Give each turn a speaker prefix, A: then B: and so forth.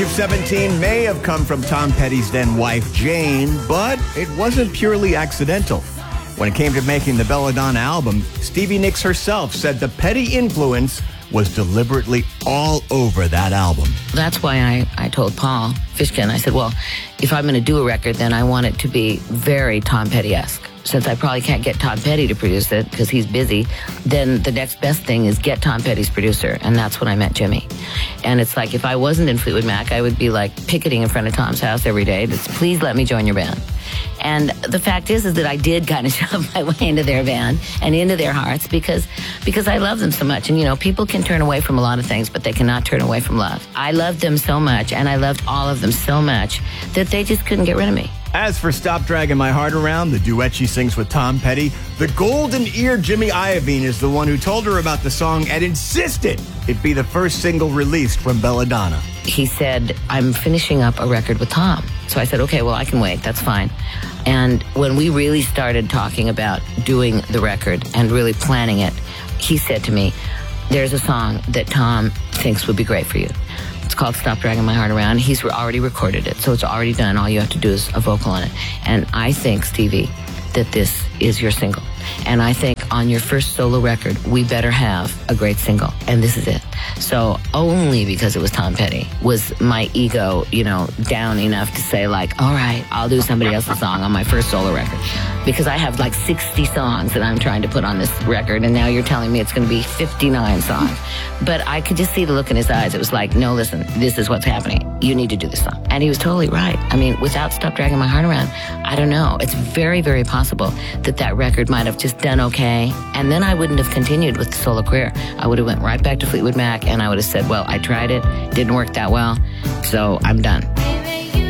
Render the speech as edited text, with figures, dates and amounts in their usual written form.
A: 17 may have come from Tom Petty's then wife, Jane, but it wasn't purely accidental. When it came to making the Belladonna album, Stevie Nicks herself said the Petty influence was deliberately all over that album.
B: That's why I told Paul Fishkin, I said, well, if I'm going to do a record, then I want it to be very Tom Petty-esque. Since I probably can't get Tom Petty to produce it because he's busy, then the next best thing is get Tom Petty's producer. And that's when I met Jimmy. And it's like, if I wasn't in Fleetwood Mac, I would be like picketing in front of Tom's house every day. Just, please let me join your band. And the fact is that I did kind of shove my way into their band and into their hearts because I love them so much. And, you know, people can turn away from a lot of things, but they cannot turn away from love. I loved them so much, and I loved all of them so much that they just couldn't get rid of me.
A: As for Stop Dragging My Heart Around, the duet she sings with Tom Petty, the golden-eared Jimmy Iovine is the one who told her about the song and insisted it be the first single released from Belladonna.
B: He said, I'm finishing up a record with Tom. So I said, okay, well, I can wait. That's fine. And when we really started talking about doing the record and really planning it, he said to me, there's a song that Tom thinks would be great for you. It's called Stop Dragging My Heart Around. He's already recorded it, so it's already done. All you have to do is a vocal on it. And I think, Stevie, that this is your single. And I think on your first solo record, we better have a great single. And this is it. So only because it was Tom Petty was my ego, you know, down enough to say, like, all right, I'll do somebody else's song on my first solo record. Because I have like 60 songs that I'm trying to put on this record, and now you're telling me it's going to be 59 songs. But I could just see the look in his eyes. It was like, no, listen, this is what's happening. You need to do this song. And he was totally right. I mean, without Stop Dragging My Heart Around, I don't know. It's very, very possible that that record might have just done okay. And then I wouldn't have continued with the solo career. I would have went right back to Fleetwood Mac, and I would have said, well, I tried it. Didn't work that well. So I'm done.